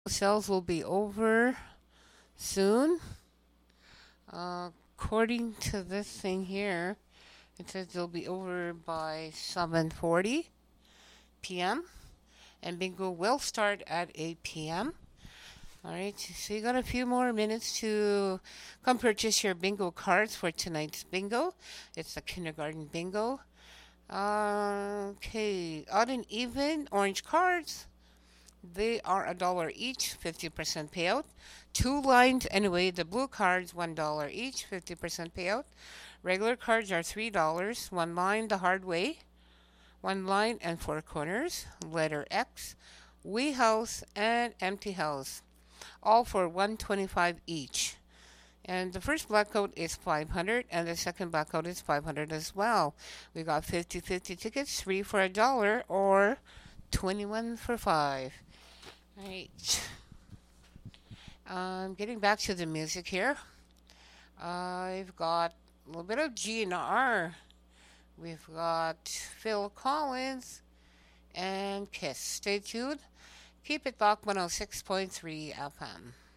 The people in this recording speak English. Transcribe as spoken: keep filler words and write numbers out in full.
Sales will be over soon. Uh, according to this thing here, it says they'll be over by seven forty p m and bingo will start at eight p m. All right, so you got a few more minutes to come purchase your bingo cards for tonight's bingo. It's the kindergarten bingo. Uh, okay, odd and even orange cards. They are a dollar each, fifty percent payout. Two lines anyway. The blue cards one dollar each, fifty percent payout. Regular cards are three dollars. One line the hard way. One line and four corners. Letter X. Wee house and empty house. All for one twenty-five each. And the first black coat is five hundred and the second black coat is five hundred as well. We got fifty-fifty tickets, three for a dollar or twenty-one for five. Right. Um, getting back to the music here. I've got a little bit of G N R. We've got Phil Collins and Kiss. Stay tuned. Keep it locked one oh six point three F M.